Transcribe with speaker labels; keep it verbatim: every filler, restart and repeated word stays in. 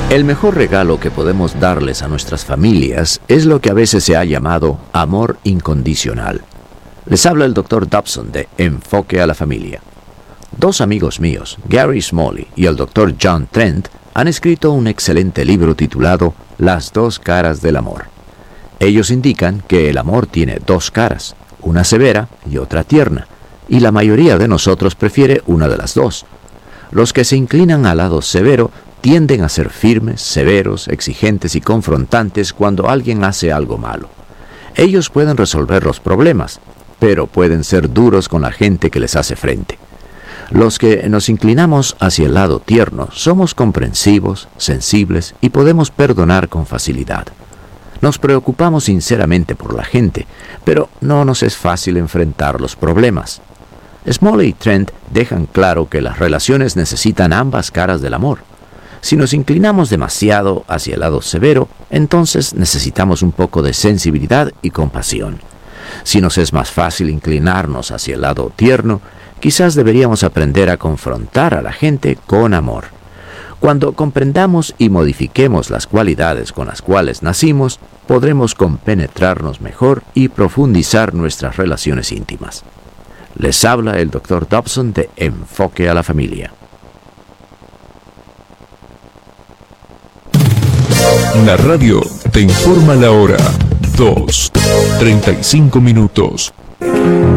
Speaker 1: El mejor regalo que podemos darles a nuestras familias es lo que a veces se ha llamado amor incondicional. Les habla el doctor Dobson de Enfoque a la Familia. Dos amigos míos, Gary Smalley y el doctor John Trent, han escrito un excelente libro titulado Las dos caras del amor. Ellos indican que el amor tiene dos caras, una severa y otra tierna, y la mayoría de nosotros prefiere una de las dos. Los que se inclinan al lado severo tienden a ser firmes, severos, exigentes y confrontantes cuando alguien hace algo malo. Ellos pueden resolver los problemas, pero pueden ser duros con la gente que les hace frente. Los que nos inclinamos hacia el lado tierno somos comprensivos, sensibles y podemos perdonar con facilidad. Nos preocupamos sinceramente por la gente, pero no nos es fácil enfrentar los problemas. Smalley y Trent dejan claro que las relaciones necesitan ambas caras del amor. Si nos inclinamos demasiado hacia el lado severo, entonces necesitamos un poco de sensibilidad y compasión. Si nos es más fácil inclinarnos hacia el lado tierno, quizás deberíamos aprender a confrontar a la gente con amor. Cuando comprendamos y modifiquemos las cualidades con las cuales nacimos, podremos compenetrarnos mejor y profundizar nuestras relaciones íntimas. Les habla el doctor Dobson de Enfoque a la Familia.
Speaker 2: La radio te informa la hora. dos, treinta y cinco minutos.